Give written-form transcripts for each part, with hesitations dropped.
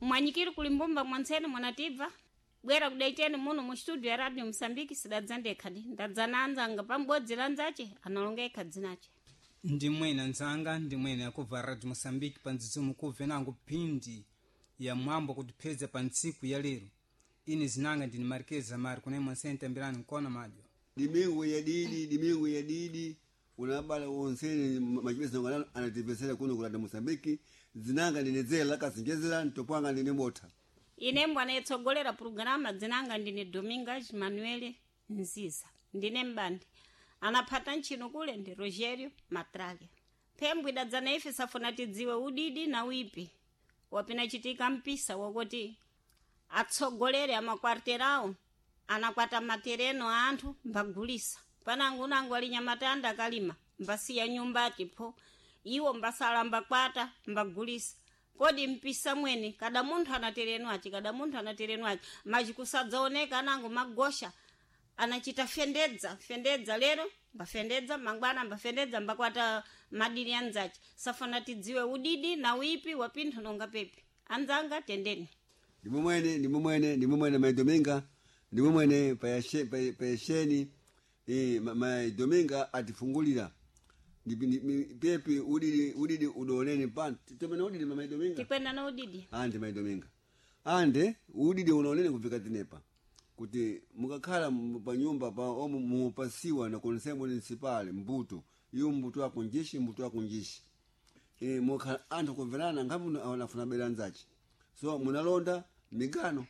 mwanyikiri kulimbumba mwansene mwanatibva bwera kudaiteni muno mu studio ya Radio Msambiki sidadzandekadi ndadzananzanga pambodzi lanzache analongeka dzinache ndimwene nzanga ndimwene yakubva Radio Msambiki panzizumu kuve nangu pindi ya mwambo kutipeza pa ntsiku ya lero ini zinanga ndini Marqueza Mari kuna mwansente mbirani nkona majo dimingu ya didi unabala wonsene machibesa ngana anatipesera kuno ku Radio Msambiki zinanga ndinezela kasinjezera ntopanga ndine bota ine mbwana yetsogolera programa dzinanga ndine Domingas Manuel Nziza ndine mbandi anapata nchino kule ndi Rogerio Matralha pembwi dadzana ife safuna tidziwe udidi na wipi wapina chitika mpisa wakuti atsogolere amakwarterawo anakwata matereno anthu mbagulisa panangu nangu alinyamatanda kalima mbasiya nyumba tipo iwo mbasala mbakwata mbagulisa podi mpisa mwene kada munthu anatereno achi majikusadzaoneka nangu magosha anachita fendedza lero mbafendedza mangwana mbafendedza mbakwata madini anzachi safuna tidziwe udidi na wipi wapinthu nonga pepe anzanga tendeni ndimumwene maidominga ndimumwene payasheni maidominga atifungulira pepe udidi udoneni pano temena udidi maidominga tikwenda na udidi ande maidominga ande udidi unaonene kufika tinepa kuti mukakhala pa nyumba pa omu mupasiwa na conseil municipal mbuto iyo mbuto wako njishi mukhala anthu kumverana ngamu anafuna bela nzachi so munalonda migano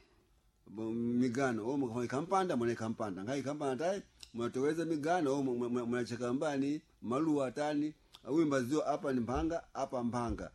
omu kampanda mune kampanda ngai kampanda tai munatoweza migano omu munacheka mbani maluwa atani awimba zio apa ni mpanga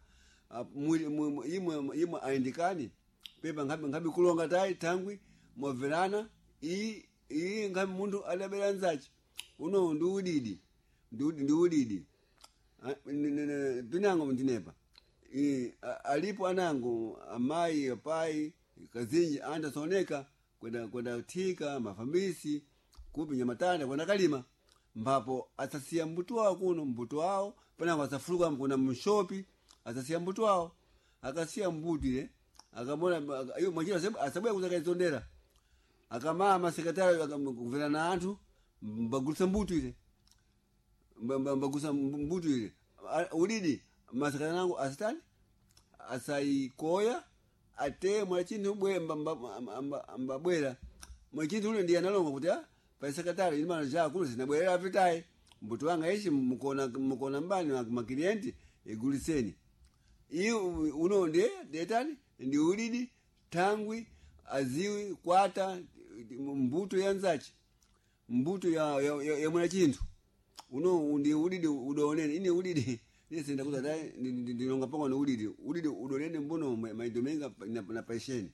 imwe aindikani pepa ngabi kulonga tai tangwi mwaverana iyi ngabi mundu adabela nzachi uno ndi udidi pinango mtinepa alipo anangu amai apai kazinji anda soneka kwenda tika mafambisi kupi nyamatanda kwenda kalima mbapo asasiya mbutu wao kuno mbutu wao panango asafuluka kuna mshopi asasiya mbutu wao akasiya mbutu ile akamona ayo mwachira asabuya kuzaka izondera akamama sekretari akuvela na anthu mbagulisa mbutu ile udidi masekretari nangu asitani asaikoya ate mwachini bwe mbabwera mwachini ule ndiye analonga kuti pa sekretari imana ja kuno sinabwera vitaye mbutu wanga ishi mukona mbani maklienti eguliseni iyo uno ndiye detani ndi udidi tangwi aziwi kwata mbuto yanzachi mbuto ya mwana chintu uno ndi udidi udonene ine udidi nisenda kuza dai ndinonga panga no udidi udonene mbono maidomenga na paisheni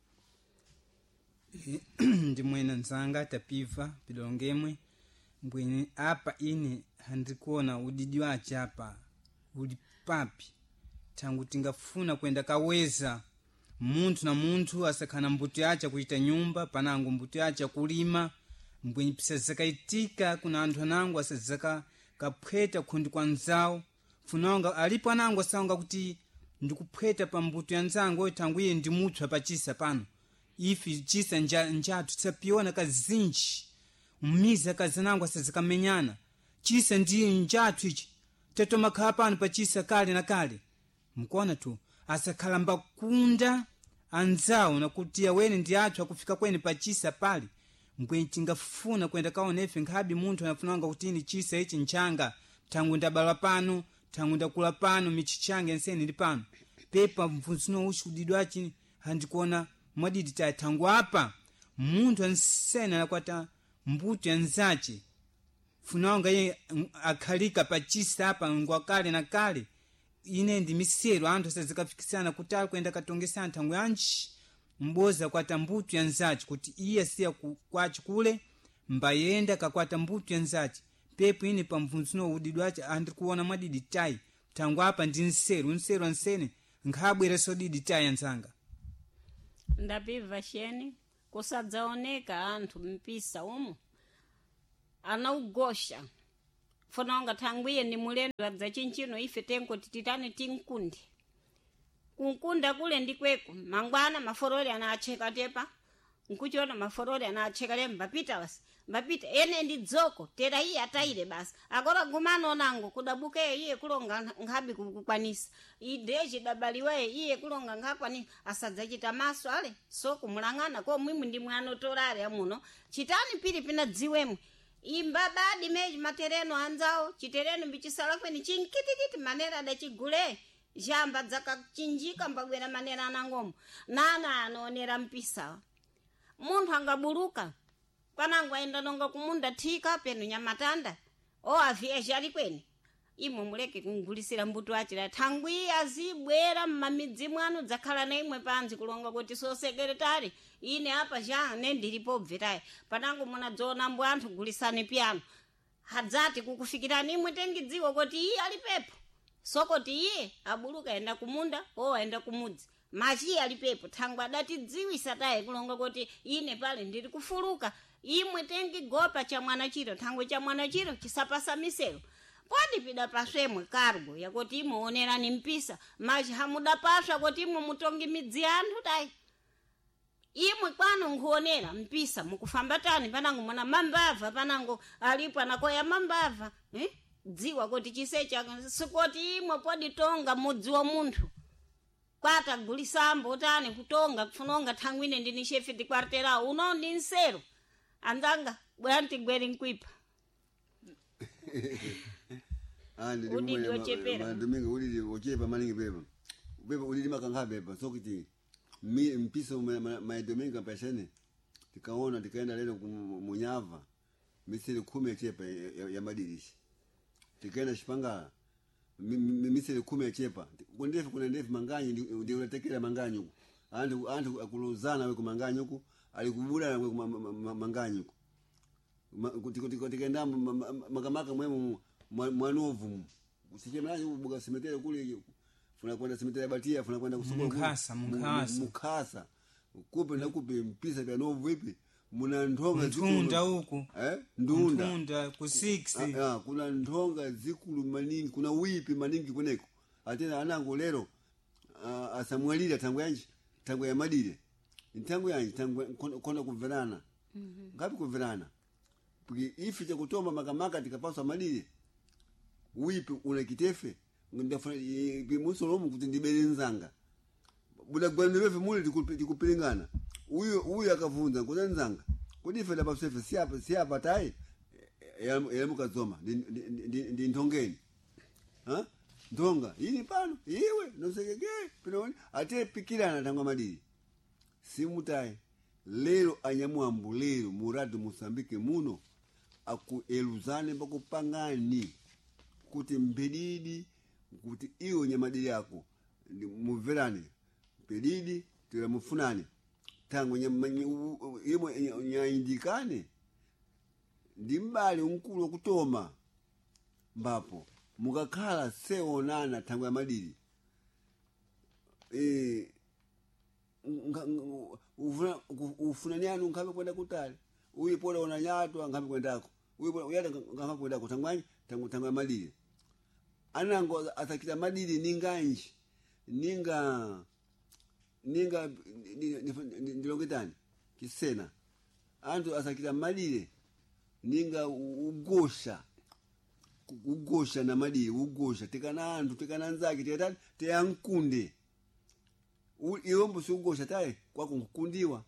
ndimwena nzanga tapiva pilongemwe mbweni apa ine handikuona udidi wache apa uli papi tangu tingafuna kwenda kaweza muntu na muntu asakana mbuto yacha kuita nyumba panangu mbuto yacha kulima mbweni pisa zakaitika kuna anthu anangu asazaka kapweta kundi kwa nzao funonga alipo anangu asanga kuti ndikupweta pa mbuto yanzangu tangu iye ndimuthwa pachisa pano ifi chisa njatu tsapiona kazinji umiza kazanangu asazakamenyana chisa ndiye njatu ichi teto makhala pano pachisa kale na kale mkuona tu asakhala mbakunda anzao na kuti awene ndi athu akufika kwene pachisa pali mbweni tingafuna kwenda kaona ife nkhabi munthu anafunanga kuti ini chisa ichi nchanga tangu ndabala pano tangu ndakula pano michichanga enseni ndi pano pepa mfunsuno ushi kudidwachi handikuona mwadidi tayi tangu apa munthu ansena anakwata mbuto yanzache funanga ye akhalika pachisa apa ngwakale na kale ine ndi misero anthu asazikafikisana kutali kwenda katongesana tangu yanchi mboza kwata mbutu yanzachi kuti iye siya kwachi kule mbayenda kakwata mbutu yanzachi pepo ine pa mfunsuno udidwachi andikuona mwadidi tayi tangu apa ndi nseru ansene nkhabwera sodidi tayi yanzanga ndapiva sheni kusadzaoneka anthu mpisa umu anaugosha fononga tangu iye ni mulendo wadza chinchino ife tenko tititane tinkundi kunkunda kule ndikweko mangwana maforori anacheka tepa nkuchiona maforori anacheka le mbapita basi mbapita ene ndi dzoko tera iye ataire basi akora gumano nango kudabuke iye kulonga ngabi kukwanisa ideje dabaliwe iye kulonga ngakwani asadzachita maso ale so kumulangana ko mwimwe ndi mwana torare amuno chitani pili pina dziwemwe imbabadi meji matereno anzao chitereno mbichisala kweni chinkitititi manera dachigule jamba dzakachinjika mbagwera manera anangomo nana anoonera mpisa munthu angabuluka panango aenda nonga kumunda thika penu nyamatanda aviaje ali kweni imwe muleke kungulisira mbuto achira thangwi azibwera mmamidzi mwanu dzakhala na imwe panzi kulonga kuti sosekretari ine apa ja ndilipo bvetayi panango munadzona mbu anthu gulisani piano hadzati kukufikirani imwe tengidziwa kuti iye ali pepo sokoti iye abuluka enda kumunda aenda kumudzi machi ali pepo thangwi adatidziwisa tayi kulonga kuti ine pale ndili kufuluka imwe tengigopa cha mwana chiro thangwi cha mwana chiro chisapasa misero podi pidapaswemwe kargo yakuti imwe onerani mpisa machi hamudapaswa kuti imwe mutongi midzi anthu tayi imwe kwano nkuonera mpisa mukufamba tani panango mwana mambava panango alipo anakoya mambava dziwa kuti chisecha sikoti imwe podi tonga mudzi wa munthu kwata gulisambo tani kutonga kufunonga thangwine ndini shefe di kwartera uno ndi nsero anzanga bwanti gweri nkwipa udidi ochepera domingo udidi ochepa maningi pepa udidi makanga pepa sokiti mpiso ma domingo pashene tikaona tikaenda leo munyava misiri 10 chepa ya madirishi tikaenda Shipangala misiri 10 chepa kundefu kuna ndefu manganyi ndio unatekela manganyi huko antu akuluzana we kumanganyi huko alikubula we kumanganyi huko tikaenda makamaka mwemu mwanovu usichemelaje ubuga simetele kule funa kwenda simetele batia funa kwenda kusukuma mukasa kupe na kupe mpisa vya novu vipi muna ndonga ndunda huko ndunda ku 6 kuna ndonga zikulu maningi kuna wipi maningi kuneko atena anango lero asamwalira tangu ya madire tangu yanji tangu kona kuverana ngapi kuverana porque ifi cha kutoma makamaka tikapaswa madire wipi una kitefe ndafuna bimusolomu kuti ndibele nzanga buda gwani wefe mule tikupilingana uyu akavunza kuna nzanga kuti ife dapa sefe siapa tai ya mukazoma ndi ntongeni ndonga ini pano iwe nosekeke pinoni ate pikirana tangwa madiri simutai lero anyamwambu lero muradu Mosambike muno akueluzane bakupangani kuti mpedidi kuti iyo nyamadiri yako muverane pedidi tira mufunane tangu nyaindikane ndimbali unkulu kutoma mbapo mukakhala seonana tangu ya madiri ufunani anu ngabe kwenda kutali uyi pola unanyatwa ngabe kwendako uyi pola uyata ngabe kwendako tangu ya madiri anango atakita madiri ninganji ninga ndilongetani kisena antu asakita madire ninga ugosha na madire ugosha tekana antu tekana nzaki tekatani teyankunde iwombo si ugosha tae kwa kukundiwa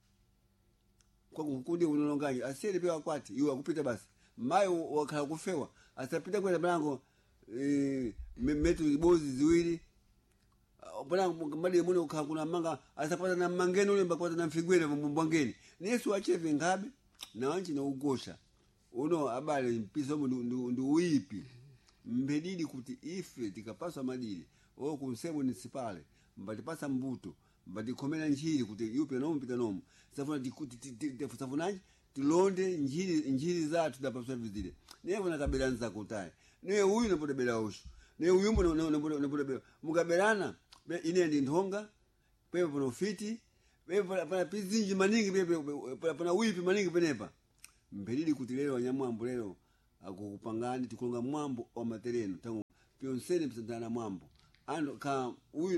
unononganyi asere pewa kwati iwe akupita basi mayo wakala kufewa asapita kwenda mlango metu bozi ziwili bwana mbali muno ukakuna manga asapata na mangeni ule mbakota na mfigwele mbwangeni Yesu acheve ngabe na wanchi na ugosha uno abale mpiso ndu uipi mbedidi kuti ife tikapaswa madili kunsebo nisipale mbatipasa mbuto mbatikomena njiri kuti yupe nomu mpita nomu safuna safunaji tilonde njiri zatu tapaswa vizile nevo nakabela nza kutaye ne uyu napote bela ushu ne uyu mbo napote bela mukabelana ine ndi ndonga pepe pono fiti pepe pana pizinji maningi pepe pana wipi maningi penepa mbelili kuti lero wanyamwambo lero akukupangani tikulonga mwambo wa matereno tangu pionsene msandana mwambo anthu ka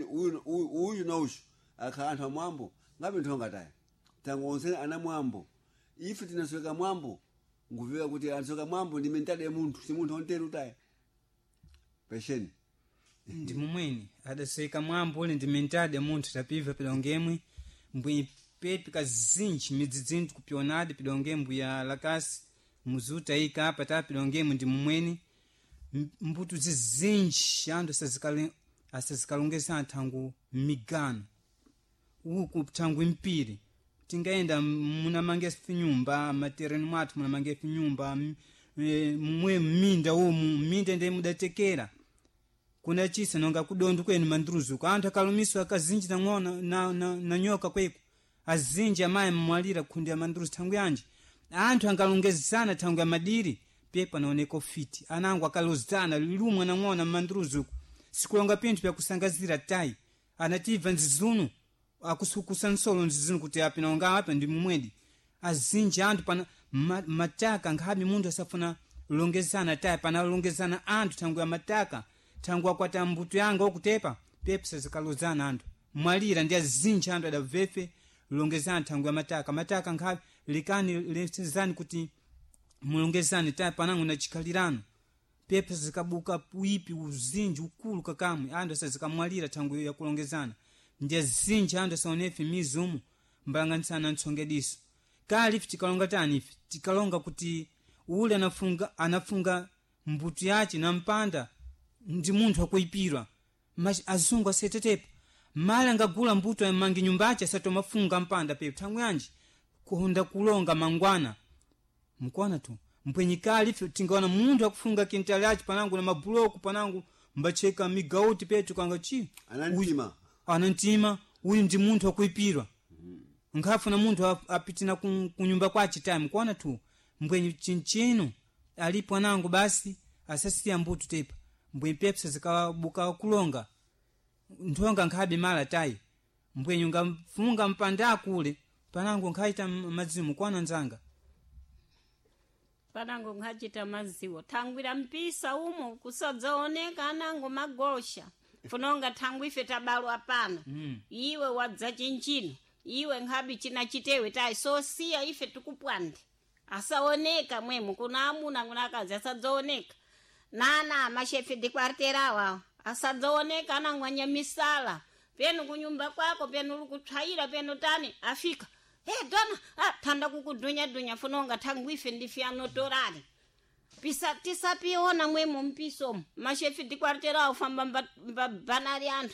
uyu na ushu akha anthu amwambo ngabe nthonga tayi tangu onse ana mwambo ife tinasweka mwambo nguvika kuti anasweka mwambo ndi mentali ya munthu si munthu ontero tayi pesheni ndi mumweni adasweka mwambo uli ndi mentali ya munthu tapiva pilongemwe mbwenye pepi kazinji midzidzinthu kupionadi pilongemwe ya lakasi muzuta ika apa ta pilongemwe ndi mumweni mbuto zizinji anthu asazikalongesa thangu migano uku thangu impiri tingaenda munamangefi nyumba matereni mwathu munamangefi nyumba mwe mminda umu mminda ndi mudatekera kuna chisa nonga kudondu kwenu manduruzuko anthu akalumiswa akazinji na nyoka kweko azinji amaye mwalira kundi ya manduruzu thangu yanji anthu angalongezana thangu ya madiri pepa naoneko fiti anangu akalozana lumwa na ng'ona manduruzuko sikulonga pinthu pya kusangazira tayi anativa nzizunu akusukusa nsolo nzizunu kuti api naonga apa ndi mumwedi azinji anthu pana mataka ngahabi munthu asafuna longezana tayi pana longezana anthu thangu ya mataka thangu akwata mbuto yanga okutepa pepa sazikalozana anthu mwalira ndi azinji anthu adavefe longezana thangu ya mataka ngahabi likani lesezani kuti mulongezani tayi panangu na chikalirano pepa zikabuka uipi uzinji ukulu kakamwe anthu asazikamwalira thangu ya kulongezana ndi azinji anthu asaonefe mizumu mbalanganisana ntsongediso kali ife tikalonga tani ife tikalonga kuti ule anafunga mbuto yace na mpanda ndi munthu akuipirwa azungu asetetepa mali angagula mbuto amangi nyumbace asatomafunga mpanda pepa thangu yanji kuhonda kulonga mangwana mkwana tu mpwenyikali ife tingaona munthu akufunga kintali yace panangu na mabuloku panangu mbacheka migauti petu kanga chi anantima uyu ndi munthu akuipirwa nkhafu na munthu apitina kunyumba kwace tayi mkwana tu mbwenye chinchino alipo anangu basi asasiya mbuto tepa mbwenye pepsa zikabuka kulonga nthonga nkhabi mala tayi mbwenye ungafunga mpanda kule panangu nkhaita mazimu kwana nzanga panango nkhachita maziwo thangwira mpisa umo kusadzaoneka anango magosha funonga thangwi ife tabalwa pano iwe wadza chinchino iwe nkhabi china chitewe tayi sosiya ife tikupwandi asaoneka mwemu kuna amuna kuna akazi asadzaoneka nana amashefe dikwarterawa asadzaoneka anangwanya misala penu kunyumba kwako penu lukutsvaira penu tani afika dona thanda kukudunya funonga thangwi ife ndife anotorari tisapiona mwemu mpisomo mashefi dikwarterawo famba mbabanari anthu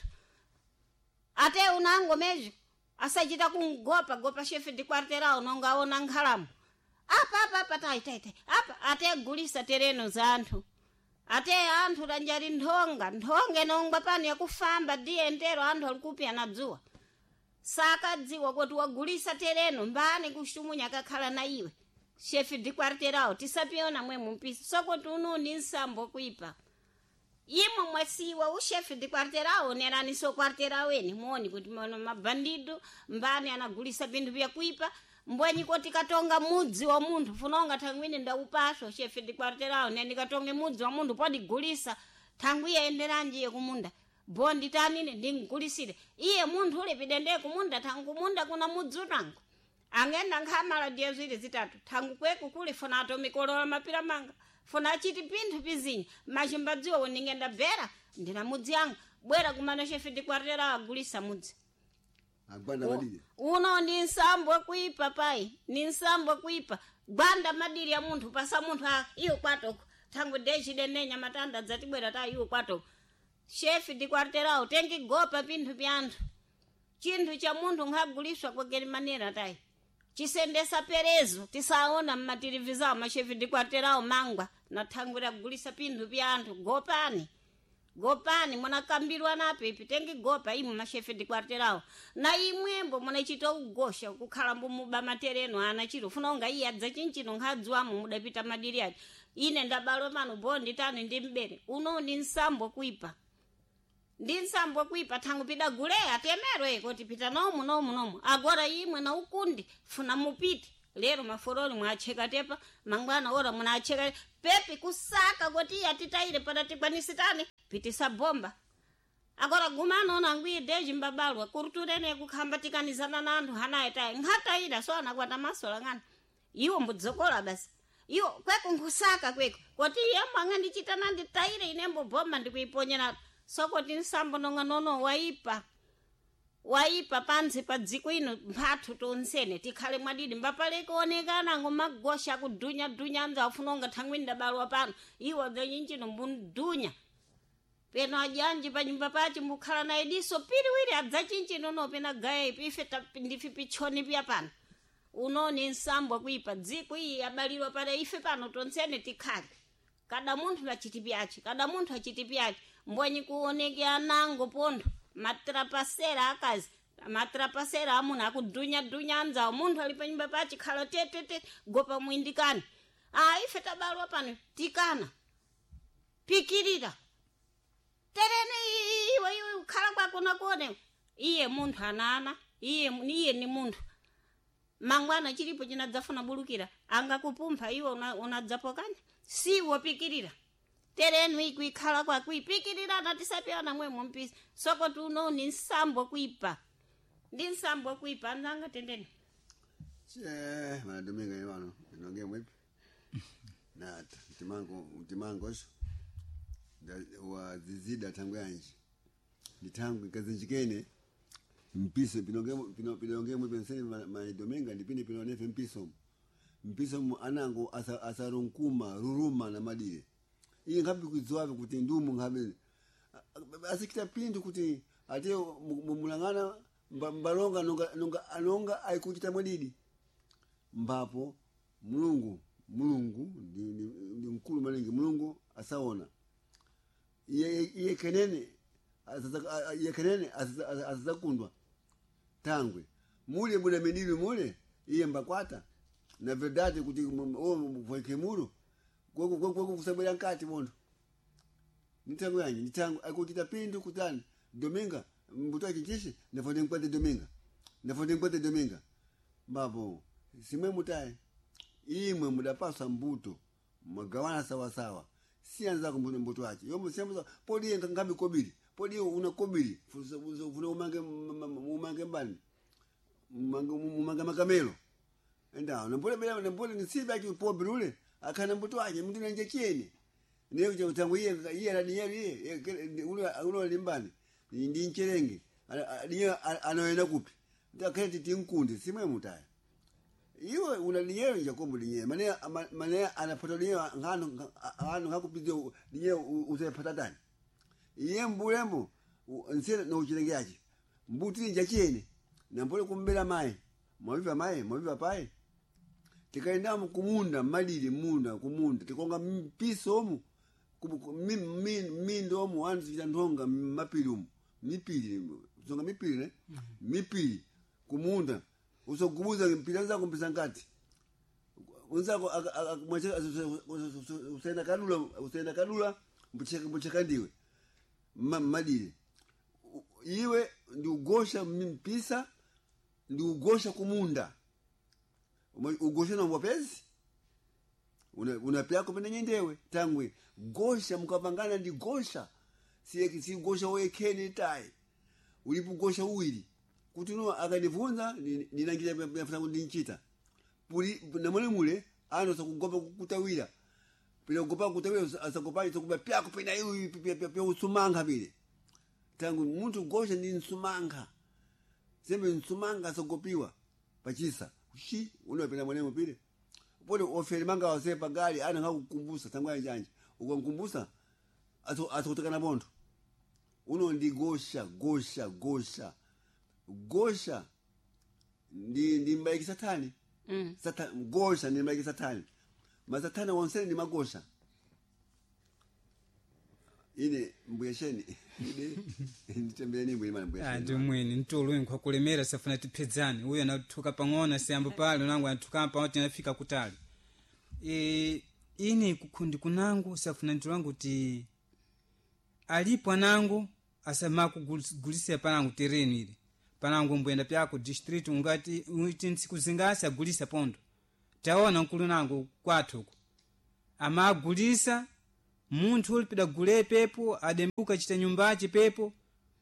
ate unango meji asachita kungopa shefi dikwarterawo nongaona nkhalamu apa tayi apa ate gulisa tereno za anthu ate anthu lanjari nthonge nongwa pani yakufamba diye entero anthu alikupi anadzuwa sakadziwa kuti wagulisa tereno mbani kushumunya kakhala na iwe shefi dikwarterawo tisapiona mwemu mpisi sokoti unundi nsambo kuipa imwe mwasiwa ushefi dikwarterawo nerani sokwarteraweni muoni kuti mono mabandido mbani anagulisa bindu vya kuipa mbwenyi koti katonga mudzi wa munthu funonga thangwini ndaupaso shefi dikwarterawo nendikatonge mudzi wa munthu podi gulisa thangwi yaenderanji ye kumunda bondi tanine ndingulisire iye munthu ule pidende kumunda thangu munda kuna mudzi utango angenda nkhamala diye ziwiri zitatu thangu kweku kuli funa atomikolola mapira manga funa achiti pinthu pizinyi machimbadziwa uningenda bvera ndina mudzi yanga bwera kumana shefi dikwarterawo agulisa mudzi agwanda madiri uno ni nsambo kuipa pai ni nsambo kuipa gwanda madiri ya munthu pasa munthu iyo kwatoko thangu dechidenenya matanda dzatibwera ta iyo kwatoko shefi dikwarterawo tengi gopa pinthu pyanthu chinthu cha munthu nkhaguliswa kwageri manera tayi chisendesa perezo tisaona mmatirivizawo mashefi dikwarterawo mangwa na thangwira kugulisa pinthu pyanthu gopani munakambirwa napepi tengi gopa imwe mashefi dikwarterawo na imwembo munachita ugosha kukhala mbumuba matereno ana chiro funonga iye adza chinchino nkhadziwamo mudapita madiri ati ine ndabalo mano bondi tani ndimbere uno ndi nsambo kuipa thangu pida guleya temerwe kuti pita nomu agora imwe na ukundi funa mupiti lero maforoli mwacheka tepa mangwana ora munacheka pepi kusaka kuti atitaire pada tikwanisitani pitisa bomba agora gumano nangwi deji mbabalwa kuruturene kukhambatikaniza na anthu hanaita ngataida so anakwata masola ngani iwo mbudzokola basi iwo kweko nkusaka kweko kuti yamwanga ndichitana nditaire inembo boma ndikuiponyera sokoti nsambo nonga nono waipa pansi pa dziko ino mphathu tonsene tikhale mwadidi mbapale kuonekana ngomagosha kudunya anza afuna unga thangwini ndabalwa pano iwo dzenyinchino mbundunya peno ajanji pa nyumba pachi mukhala naye diso piriwiri adzachinchino no pena gaye ife ndifi pichoni pya pano unoni nsambo kuipa dziko iyi abalirwa pale ife pano tonsene tikhale kada munthu achitipyachi mbwanyi kuoneke anango pontho matrapasera akazi matrapasera amuna akudunya anzawo munthu ali pa nyumba pachi khala tetete gopa muindikani ife tabalwa pano tikana pikirira terene iwe ukhala kwako nakuone iye munthu anana iye ni munthu mangwana chilipo chinadzafuna bulukira angakupumpha iwe unadzapokanya siwo pikirira terenu ikhala kwa kuipikirira natisapirana mwemo mpisi soko tuno ni nsambo kuipa ndi nsambo kuipa nanga tendeni mana Dominga yano inonge mwipi na utimango sho wa zizida tangu yanji nitangu kazinjikene mpiso pinonge mwipi nseni mana Dominga ndipini pinonefe mpiso anango asarunkuma ruruma na madire iyi ngapi kuzoabe kuti ndumu ngabe asikita pindu kuti ate mulangana mbalonga nonga anonga aikuchita mwadidi mbapo mulungu ndi mkulu malingi mulungu asaona iye kenene asazakundwa tangwe mule bula medili mule iye mbakwata na verdade kuti mvweke mulu kweko kusabela nkati mondo nitangu yanyi nitangu akuchita pindu kutani Dominga mbuto achichishi nafode nkwate Dominga mbapo simwe mutaye imwe mudapasa mbuto magawana sawa sianza kumbuto mbuto wachi yomo siamza podi yenga ngambi kobili podi una kobili funa umange mbani umange makamelo enda nambole nisiba ki pobili ule akana mbuto wachi mtu nanje kieni niyo kuja utangu iye radiyeri ulo limbani ndi ncherenge niyo anoenda kupi ndakati tinkundi simwe mutaya iwe unalinyero njakombo linyero mane anapata linyero ngano hakupidio linyero usepata dani iye mbulemo nsena na uchilenge yachi mbuti njachene nambole kumbela mai mwaviva pae tikaenda kumunda madili kumunda tikonga mpiso omu mindo omu wanzi vitandonga mipili kumunda usokubuza mpila kumpisa ngati unzako usenda kadula mbucheka ndiwe madili iwe ndi ugosha mpisa ndi ugosha kumunda ugosha na mwapezi unapyako pena nyendewe tangwe gosha mkapangana ndi gosha si gosha wekeni tai ulipo gosha uwili kuti no akanivunza ninangira yafuna kundinchita puli na mule ano sakugopa kutawira pila kugopa kutawira asagopa sakuba pyako pena iwi pya usumanga bile tangu muntu gosha ndi nsumanga sembe nsumanga sagopiwa pachisa ushi unapenda mwanemo pile pole oferi manga wasepa gali ana ngakukumbusa tangu yanjanje ukamkumbusa atokutaka bondo uno ndi gosha ndi mbaiki satani gosha ndi mbaiki satani masatani wonsene ndi magosha ine mbuyesheni ide nditembeleni mbwe mana mbuyesheni ndimweni ntolwe kwa kulemera safuna tipedzani uyo anatuka pang'ona siambo pale nangu anatuka pa wati nafika kutali ine kukundi kunangu safuna ntolwangu ti alipo anangu asama kugulisa panangu tereni ile panangu mbwenda pyako district ungati nsiku zingasi agulisa pondo taona nkulu nangu kwathuko ama agulisa munthu ulipida gule pepo adembuka chita nyumbachi pepo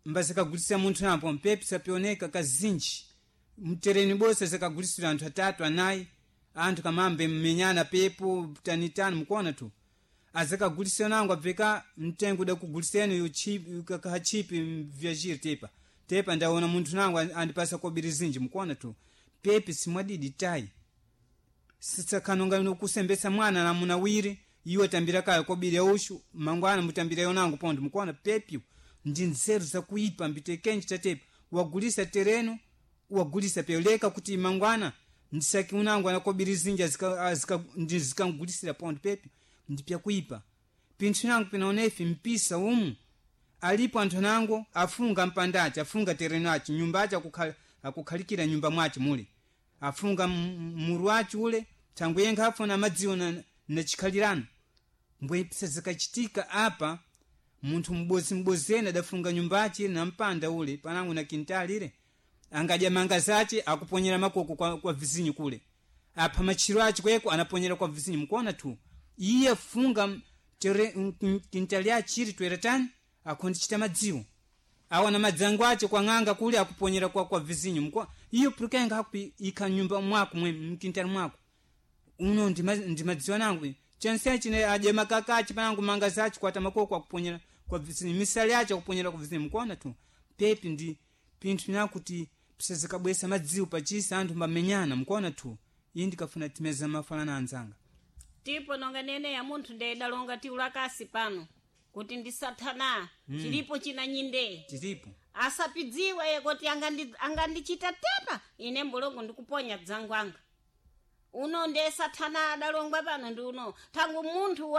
mbazikagulisa munthu napo mpepi sapioneka kazinji mtereni bose zikagulisira anthu 3 4 anthu kamambe mmenyana pepo tanitani mkuona tu azikagulisa nangu apeka mtengo da kuguliseni yo chip kaka chipi viajiri tepa ndaona munthu nangu andipasa kobiri zinji mkuona tu pepi simwadidi tai sitsa kanonga nokusembesa mwana na munawiri iwe tambira kayo kobiri ya ushu mangwana mutambira yonangu pondo mkuona pepi ndi nzeru za kuipa mbitekenji tatepa wagulisa terenu wagulisa peleka kuti mangwana ndisaki unangu anakobiri zinja zikagulisira pondo pepi ndipya kuipa pinthu nangu pinaonefi mpisa alipo anthu nangu afunga mpandachi afunga terenu achi nyumba achi akukhalikira nyumba mwachi muli afunga muru achi ule tangu yenga afuna madziwo na chikhalirano mbwe pisa zikachitika apa munthu mbozeni adafunga nyumba achi na mpanda ule panangu na kintali ile angadya manga zache akuponyera makoko kwa vizinyi kule apa machiro achi kweko anaponyera kwa vizinyi mkuona tu iye funga kintali achiri tweretani akondichita madziwo awana madzango ache kwa ng'anga kule akuponyera kwa vizinyi mkuona iyo prukenga hakupi ikanyumba mwako mkintali mwako uno ndi madziwo nangu chansia chine aje makakachi panangu manga zachi kwa tamakoko akuponyera kwa vizinyi misali ache akuponyera kwa vizinyi mkuona tu pepi ndi pinthu nakuti pisazikabwesa madziwo pachisa anthu mbamenyana mkuona tu iyi ndikafuna timeza mafalana anzanga tipo nonga nene ya munthu ndedalonga tiulakasi pano kuti ndisathana chilipo chinanyinde chilipo asapidziwe ye kuti angandichita tepa ine mbulongo ndikuponya dzangu anga uno ndesathana adalongwa pano ndi uno tangu munthu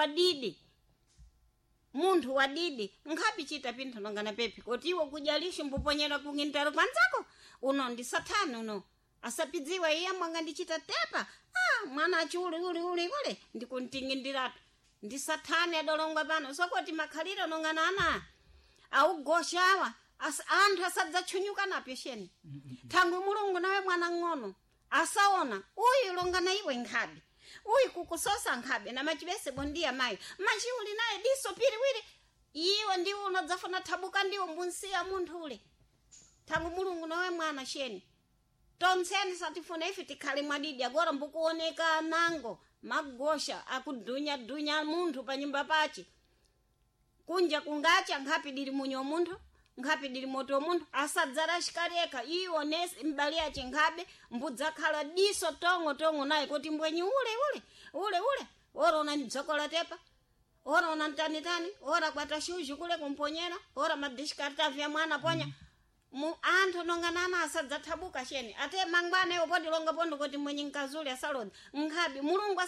wadidi nkhapi chita pinthu nonga na pepi kuti iwo kujalishi mbuponyera kungintaro kwanzako uno ndisathana uno asapidziwe iye mwanga ndichita tepa mwana achuli uli ndikuntingindiratu ndisathane adalongwa pano sokoti makhaliro nonganana augoshawa anthu asadzachunyuka napesheni tangu mulungu nawe mwana ng'ono asaona uyu longana iwe nkhabi uyu kukusosa nkhabi na machibese bondia mayo machiuli naye diso piriwiri iwe ndiwo unadzafuna thabuka ndiwo mbunsiya munthu ule tangu mulungu nawe mwana sheni tonseni satifuna ifi tikhali mwadidi agora mbukuoneka nango magosha akudunya munthu pa nyumba pachi kunja kungacha nkhapi dili munyo munthu nkhapi dili moto munthu asadzara shikareka iwo nesi mbali yachi nkhabe mbudzakhala diso tongo naye kuti mbwenyi ule ora unandidzokola tepa ora unantanitani ora kwata shuju kule kumponyera ora madishkarta vya mwana ponya anthu nonganana asadzathabuka sheni ate mangwane opodi longa pondo kuti mwenye nkazuli asalodi nkhabi mulungu